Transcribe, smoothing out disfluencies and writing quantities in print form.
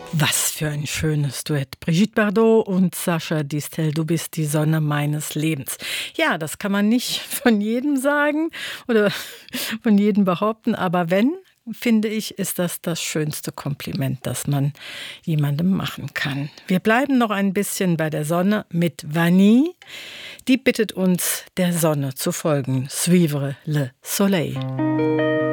Was für ein schönes Duett. Brigitte Bardot und Sascha Distel, du bist die Sonne meines Lebens. Ja, das kann man nicht von jedem sagen oder von jedem behaupten, aber wenn, finde ich, ist das schönste Kompliment, das man jemandem machen kann. Wir bleiben noch ein bisschen bei der Sonne mit Vanille. Die bittet uns, der Sonne zu folgen. Suivre le soleil.